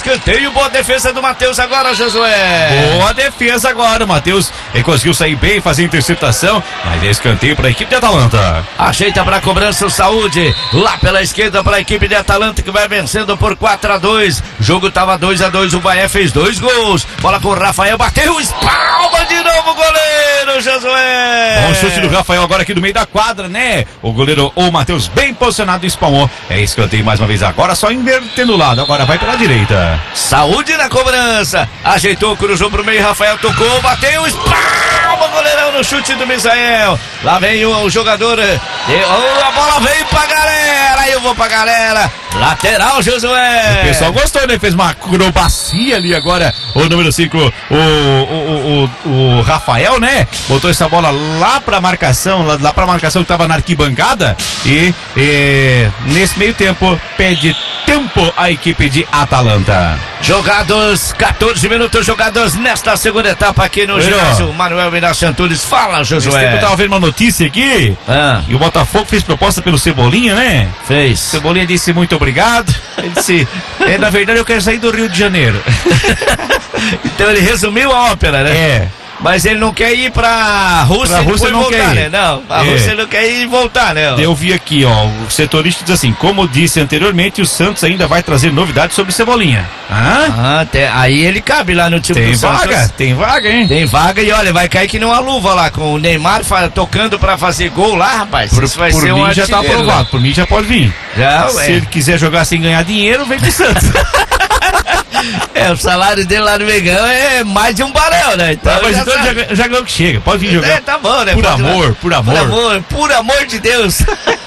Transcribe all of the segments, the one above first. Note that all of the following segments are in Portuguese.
escanteio. Boa defesa do Matheus agora, Josué. Boa defesa agora, o Matheus conseguiu sair bem, fazer interceptação, mas é escanteio para a equipe de Atalanta. Ajeita para a cobrança o Saúde, lá pela esquerda para a equipe de Atalanta, que vai vencendo por 4-2. O jogo tava 2-2, o Bahia fez 2 gols. Bola com o Rafael, bateu, espalma de novo o goleiro, Josué. Bom chute do Rafael agora aqui do meio da quadra, né? O goleiro, o Matheus, bem posicionado, espalmou. É escanteio mais uma vez agora, só invertendo o lado, agora vai pela direita. Saúde na cobrança, ajeitou, cruzou pro meio, Rafael tocou, bateu, espalma, goleirão no chute do Misael. Lá vem o jogador, a bola veio pra galera, aí eu vou pra galera. Lateral, Josué. O pessoal gostou, né? Fez uma acrobacia ali agora. O número 5, o Rafael, né? Botou essa bola lá pra marcação, lá pra marcação que tava na arquibancada. E nesse meio tempo, pede tempo a equipe de Atalanta. Jogados, 14 minutos jogados nesta segunda etapa aqui no ginásio Manuel Inácio Antunes. Fala, Josué. Eu tava vendo uma notícia aqui. E o Botafogo fez proposta pelo Cebolinha, né? Fez. Cebolinha disse muito obrigado. Ele disse, na verdade eu quero sair do Rio de Janeiro. Então ele resumiu a ópera, né? É. Mas ele não quer ir pra Rússia, Rússia não voltar, quer ir. né? Não, a Rússia não quer ir e voltar, né? Eu vi aqui, ó, o setorista diz assim, como disse anteriormente, o Santos ainda vai trazer novidades sobre Cebolinha. Aí ele cabe lá no time do Santos. Tem vaga, hein? Tem vaga e olha, vai cair que nem uma luva lá, com o Neymar tocando pra fazer gol lá, rapaz. Isso vai ser mim já tá aprovado, né? por mim já pode vir. Se ele quiser jogar sem ganhar dinheiro, vem pro Santos. O salário dele lá no Mengão é mais de um barel, né? Então, mas então já ganhou que chega, pode vir jogar. Tá bom, né? Por amor de Deus.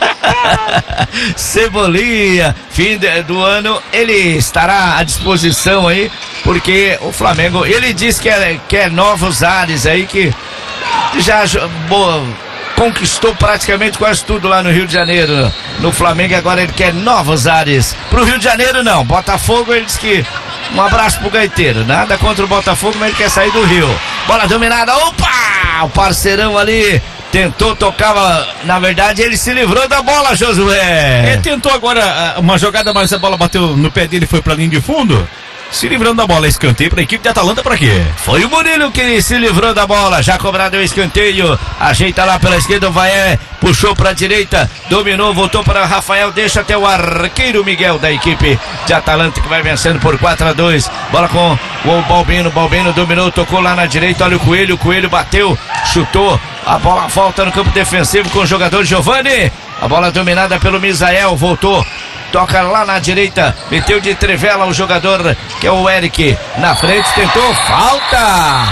Cebolinha, fim do ano, ele estará à disposição aí, porque o Flamengo, ele diz que quer novos ares aí, que já conquistou praticamente quase tudo lá no Rio de Janeiro, no Flamengo, agora ele quer novos ares. Pro Rio de Janeiro não, Botafogo ele diz que um abraço pro gaiteiro, nada contra o Botafogo, mas ele quer sair do Rio. Bola dominada, opa! O parceirão ali tentou, tocava, na verdade ele se livrou da bola, Josué. Ele tentou agora uma jogada, mas a bola bateu no pé dele e foi pra linha de fundo. Se livrando da bola, escanteio para a equipe de Atalanta, para quê? Foi o Murilo que se livrou da bola, já cobrado o escanteio, ajeita lá pela esquerda, o Vaé puxou para a direita, dominou, voltou para Rafael, deixa até o arqueiro Miguel da equipe de Atalanta, que vai vencendo por 4-2, bola com o Balbino dominou, tocou lá na direita, olha o Coelho bateu, chutou, a bola volta no campo defensivo com o jogador Giovani, a bola dominada pelo Misael, voltou, toca lá na direita, meteu de trivela o jogador que é o Eric, na frente, tentou, falta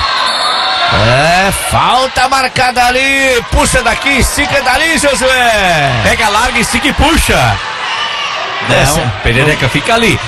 marcada ali, puxa daqui, estica dali, Josué, pega, larga, estica e puxa. Não, Perereca fica ali.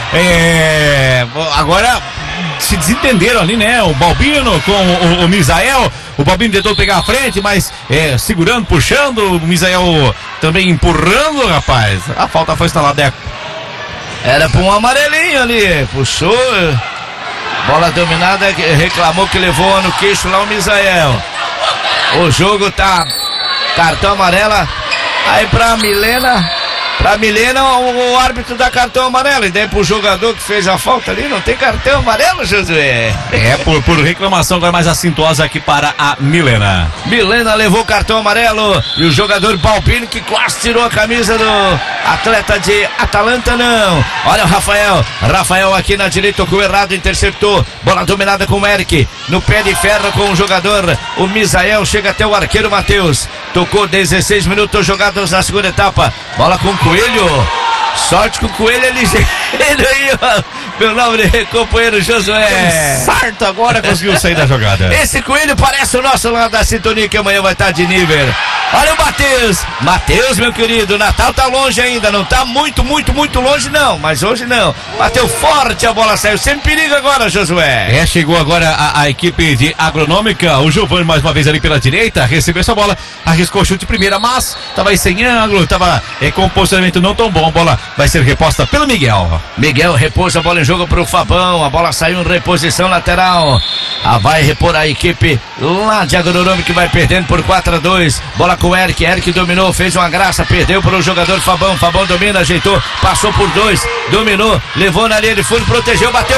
Agora se desentenderam ali, né? O Balbino com o Misael. O Balbino tentou pegar a frente, mas segurando, puxando. O Misael também empurrando, rapaz. A falta foi instalada. Era pra um amarelinho ali. Puxou. Bola dominada, reclamou que levou no queixo lá o Misael. O jogo tá cartão amarela. Aí pra Milena, o árbitro dá cartão amarelo. E daí pro jogador que fez a falta ali, não tem cartão amarelo, Josué? Por reclamação agora mais acintosa aqui para a Milena. Milena levou cartão amarelo. E o jogador Balbino, que quase tirou a camisa do atleta de Atalanta, não. Olha o Rafael aqui na direita, tocou errado, interceptou. Bola dominada com o Eric. No pé de ferro com o jogador, o Misael, chega até o arqueiro Matheus. Tocou 16 minutos jogados na segunda etapa. Bola com o Coelho. Sorte que o Coelho é ligeiro aí, ó. Meu nobre companheiro Josué. Sarto agora conseguiu sair da jogada. Esse Coelho parece o nosso lá da sintonia, que amanhã vai estar de nível. Olha o Matheus, meu querido, o Natal tá longe ainda, não tá muito longe não, mas hoje não. Bateu forte, a bola saiu, sem perigo agora, Josué. Chegou agora a equipe de Agronômica, o Giovani mais uma vez ali pela direita, recebeu essa bola, arriscou o chute de primeira, mas tava aí sem ângulo, tava com um posicionamento não tão bom, a bola vai ser reposta pelo Miguel. Miguel repousa a bola em jogo pro Fabão, a bola saiu em reposição lateral. Vai repor a equipe lá de Agronômica, que vai perdendo por 4-2. Bola com o Eric dominou, fez uma graça, perdeu para o jogador Fabão domina, ajeitou, passou por 2, dominou, levou na linha de fundo, protegeu, bateu.